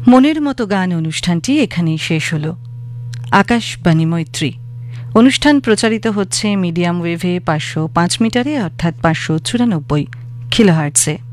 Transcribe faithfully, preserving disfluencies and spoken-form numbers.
মনের মতো গান অনুষ্ঠানটি এখানেই শেষ হল। আকাশবাণী মৈত্রী অনুষ্ঠান প্রচারিত হচ্ছে মিডিয়াম ওয়েভে পাঁচশো পাঁচ মিটারে অর্থাৎ পাঁচশো চুরানব্বই কিলোহার্টজে।